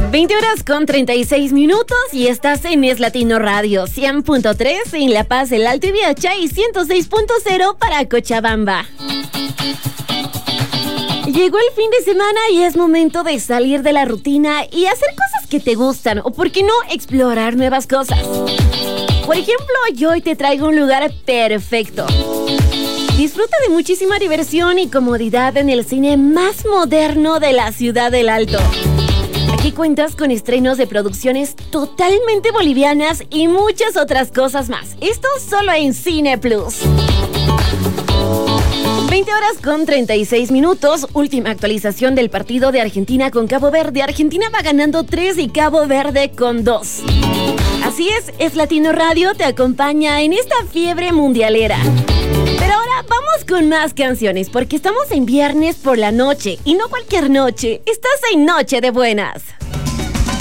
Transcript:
20 horas con 36 minutos y estás en Es Latino Radio 100.3 en La Paz, El Alto y Viacha y 106.0 para Cochabamba. Llegó el fin de semana y es momento de salir de la rutina y hacer cosas que te gustan o, por qué no, explorar nuevas cosas. Por ejemplo, yo hoy te traigo un lugar perfecto. Disfruta de muchísima diversión y comodidad en el cine más moderno de la ciudad del Alto. Aquí cuentas con estrenos de producciones totalmente bolivianas y muchas otras cosas más. Esto solo en Cine Plus. 20 horas con 36 minutos, última actualización del partido de Argentina con Cabo Verde. Argentina va ganando 3 y Cabo Verde con 2. Así es Latino Radio te acompaña en esta fiebre mundialera. Pero ahora vamos con más canciones porque estamos en viernes por la noche y no cualquier noche, estás en Noche de Buenas.